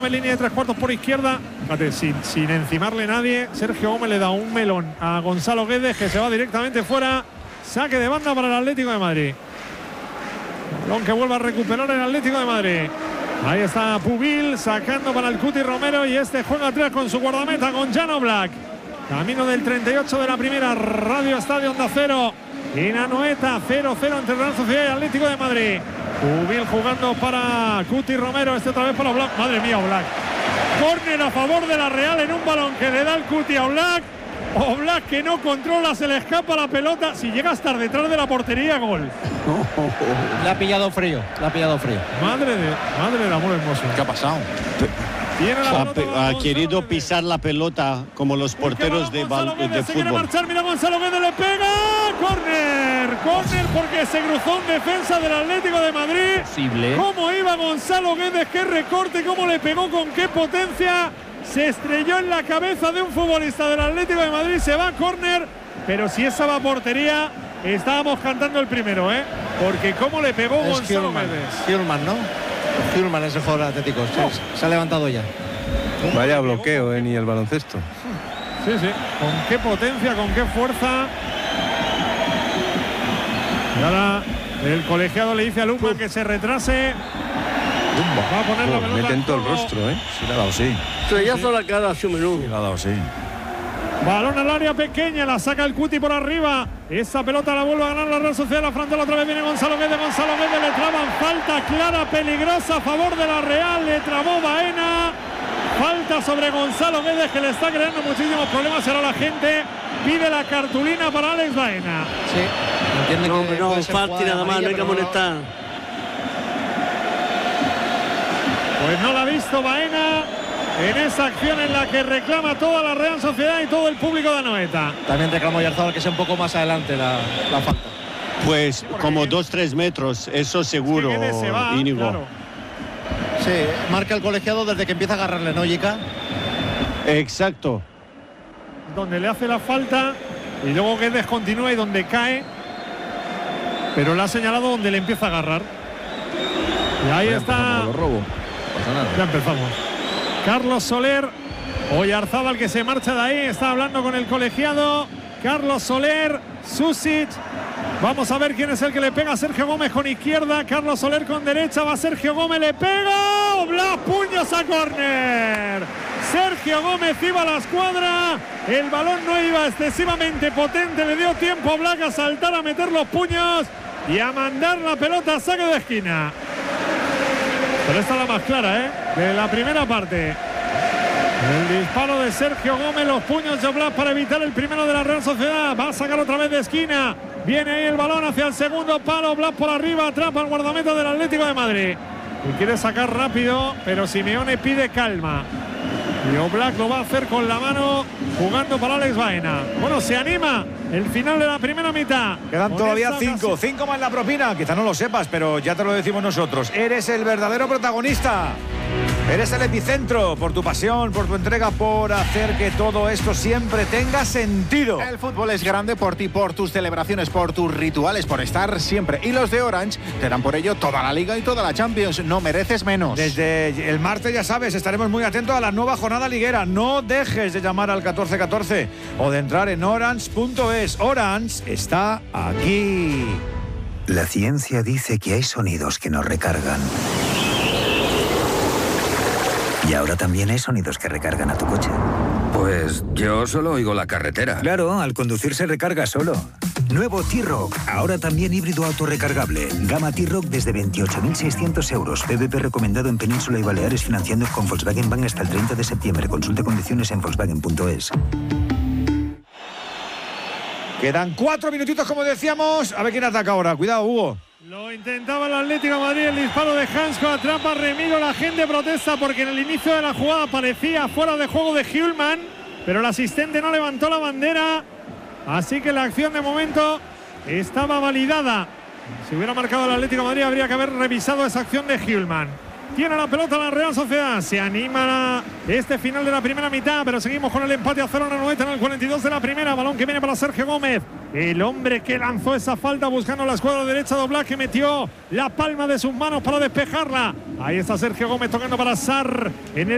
En línea de 3/4 por izquierda. Fíjate, sin encimarle nadie, Sergio Gómez le da un melón a Gonzalo Guedes, que se va directamente fuera. Saque de banda para el Atlético de Madrid. Balón que vuelve a recuperar el Atlético de Madrid. Ahí está Pubil sacando para el Cuti Romero, y este juega atrás con su guardameta, con Jan Oblak. Camino del 38 de la primera. Radio Estadio Onda Cero. En Anoeta, 0-0 entre Real Sociedad y Atlético de Madrid. Pubil jugando para Cuti Romero, este otra vez para Oblak. Madre mía, Oblak. Córner a favor de la Real en un balón que le da el Cuti a Oblak. Oblak que no controla, se le escapa la pelota. Si llega a estar detrás de la portería, gol. Le ha pillado frío, Madre del amor hermoso. ¿Qué ha pasado? Ha querido pisar la pelota como los porteros de fútbol. Se quiere marchar, mira, Gonzalo Guedes le pega. Córner porque se cruzó un defensa del Atlético de Madrid. Posible. ¿Cómo iba Gonzalo Guedes? Qué recorte, cómo le pegó, con qué potencia. Se estrelló en la cabeza de un futbolista del Atlético de Madrid. Se va a córner, pero si esa va a portería, estábamos cantando el primero, ¿eh? Porque cómo le pegó Gonzalo Guedes. Hillman, ¿no? Hillman es el jugador atlético. Se ha levantado ya. Vaya bloqueo, ni el baloncesto. Sí. Con qué potencia, con qué fuerza. Y ahora el colegiado le dice a Luma que se retrase. Va a poner la pelota. Mete en todo el rostro, Sí, le ha dado, sí. Estrellazo la cara a su menú. Sí, le ha dado, sí. Balón al área pequeña, la saca el Cuti por arriba. Esa pelota la vuelve a ganar la Real Sociedad. La frontal otra vez viene Gonzalo Guedes. Le traban falta clara, peligrosa a favor de la Real. Le trabó Baena. Falta sobre Gonzalo Guedes, que le está creando muchísimos problemas. Ahora la gente pide la cartulina para Alex Baena. Sí. Entiende no, falta y nada más, no hay que amonestar. Pues no la ha visto Baena en esa acción en la que reclama toda la Real Sociedad y todo el público de Anoeta. También reclamo Yarzabal que sea un poco más adelante la falta. Pues como 2-3 metros, eso seguro, es que se va, Íñigo. Claro. Sí, marca el colegiado desde que empieza a agarrarle, ¿no, Yica? Exacto. Donde le hace la falta y luego Guedes continúa y donde cae, pero le ha señalado donde le empieza a agarrar. Y ahí está. Lo robo. Pasa nada. Ya empezamos. Carlos Soler, Oyarzábal que se marcha de ahí, está hablando con el colegiado. Carlos Soler, Susic. Vamos a ver quién es el que le pega a Sergio Gómez con izquierda. Carlos Soler con derecha, va Sergio Gómez, le pega. Oblak, puños a córner. Sergio Gómez iba a la escuadra. El balón no iba excesivamente potente, le dio tiempo a Oblak a saltar, a meter los puños y a mandar la pelota a saque de esquina. Pero esta es la más clara, de la primera parte. El disparo de Sergio Gómez, los puños de Oblak para evitar el primero de la Real Sociedad. Va a sacar otra vez de esquina. Viene ahí el balón hacia el segundo palo. Oblak por arriba, atrapa al guardameta del Atlético de Madrid. Y quiere sacar rápido, pero Simeone pide calma. Y Oblak lo va a hacer con la mano, jugando para Alex Baena. Bueno, se anima el final de la primera mitad. Quedan todavía 5 más la propina. Quizá no lo sepas, pero ya te lo decimos nosotros. Eres el verdadero protagonista. Eres el epicentro por tu pasión, por tu entrega, por hacer que todo esto siempre tenga sentido. El fútbol es grande por ti, por tus celebraciones, por tus rituales, por estar siempre. Y los de Orange te dan por ello toda la Liga y toda la Champions. No mereces menos. Desde el martes, ya sabes, estaremos muy atentos a la nueva jornada liguera. No dejes de llamar al 1414 o de entrar en orange.es. Orange está aquí. La ciencia dice que hay sonidos que nos recargan. Y ahora también hay sonidos que recargan a tu coche. Pues yo solo oigo la carretera. Claro, al conducir se recarga solo. Nuevo T-Roc, ahora también híbrido autorrecargable. Gama T-Roc desde 28.600 euros. PVP recomendado en Península y Baleares, financiando con Volkswagen Bank hasta el 30 de septiembre. Consulte condiciones en volkswagen.es. Quedan 4 minutitos, como decíamos. A ver quién ataca ahora. Cuidado, Hugo. Lo intentaba el Atlético de Madrid, el disparo de Hansko, atrapa Remiro, la gente protesta porque en el inicio de la jugada parecía fuera de juego de Hillman, pero el asistente no levantó la bandera, así que la acción de momento estaba validada. Si hubiera marcado el Atlético de Madrid habría que haber revisado esa acción de Hillman. Tiene la pelota la Real Sociedad. Se anima este final de la primera mitad, pero seguimos con el empate a 0 en Anoeta en el 42 de la primera. Balón que viene para Sergio Gómez. El hombre que lanzó esa falta buscando la escuadra derecha de Oblak, que metió la palma de sus manos para despejarla. Ahí está Sergio Gómez tocando para Sarr en el